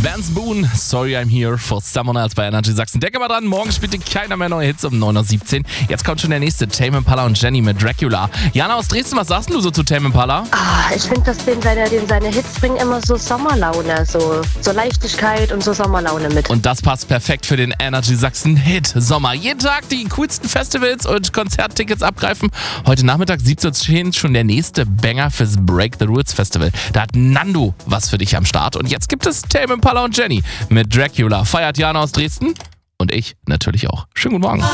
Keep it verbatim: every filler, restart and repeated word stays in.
Vance Boone, Sorry I'm Here for Someone Else bei Energy Sachsen. Denke mal dran, morgen spielte keiner mehr neue Hits um neun Uhr siebzehn. Jetzt kommt schon der nächste, Tame Impala und Jenny mit Dracula. Jana aus Dresden, was sagst du so zu Tame Impala? Ah, ich finde, dass den seine, den seine Hits bringen immer so Sommerlaune, so, so Leichtigkeit und so Sommerlaune mit. Und das passt perfekt für den Energy Sachsen Hit Sommer. Jeden Tag die coolsten Festivals und Konzerttickets abgreifen. Heute Nachmittag siebzehn Uhr zehn schon der nächste Banger fürs Break the Rules Festival. Da hat Nando was für dich am Start. Und jetzt gibt es Tame Impala und Jenny mit Dracula. Feiert Jana aus Dresden und ich natürlich auch. Schönen guten Morgen.